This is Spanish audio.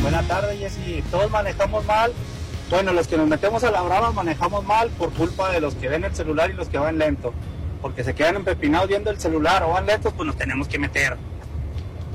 Buenas tardes, Jessy. Todos manejamos mal. Bueno, los que nos metemos a la brava manejamos mal por culpa de los que ven el celular y los que van lento. Porque se quedan empepinados viendo el celular o van lentos, pues nos tenemos que meter.